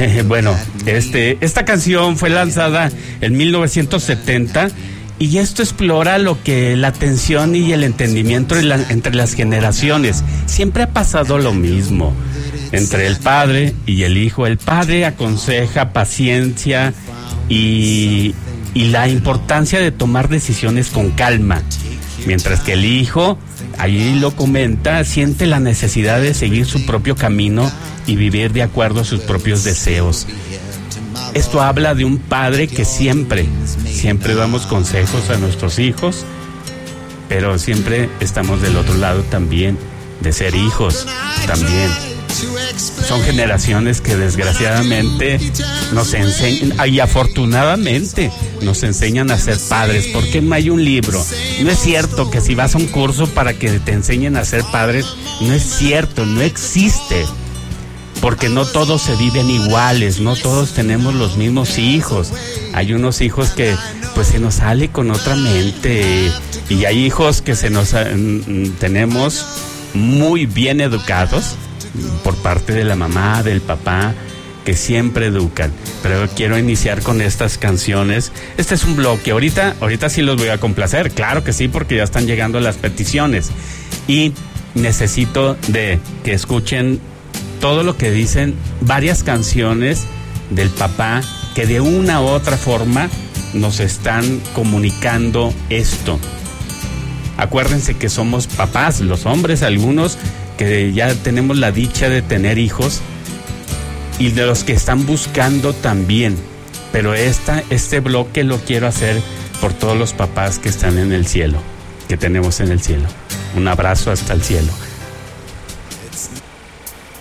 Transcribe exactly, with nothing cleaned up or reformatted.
Bueno, este, esta canción fue lanzada en mil novecientos setenta y esto explora lo que la atención y el entendimiento la, entre las generaciones. Siempre ha pasado lo mismo entre el padre y el hijo. El padre aconseja paciencia y, y la importancia de tomar decisiones con calma, mientras que el hijo, ahí lo comenta, siente la necesidad de seguir su propio camino y vivir de acuerdo a sus propios deseos. Esto habla de un padre que siempre, siempre damos consejos a nuestros hijos, pero siempre estamos del otro lado también, de ser hijos también. Son generaciones que desgraciadamente nos enseñan, y afortunadamente nos enseñan a ser padres, porque no hay un libro. No es cierto que si vas a un curso para que te enseñen a ser padres, no es cierto, no existe. Porque no todos se viven iguales, no todos tenemos los mismos hijos. Hay unos hijos que pues se nos sale con otra mente, y hay hijos que se nos tenemos muy bien educados por parte de la mamá, del papá, que siempre educan. Pero quiero iniciar con estas canciones. Este es un bloque. Ahorita, ahorita sí los voy a complacer, claro que sí, porque ya están llegando las peticiones. Y necesito de que escuchen todo lo que dicen varias canciones del papá que de una u otra forma nos están comunicando esto. Acuérdense que somos papás, los hombres, algunos que ya tenemos la dicha de tener hijos, y de los que están buscando también. Pero esta, este bloque lo quiero hacer por todos los papás que están en el cielo, que tenemos en el cielo. Un abrazo hasta el cielo.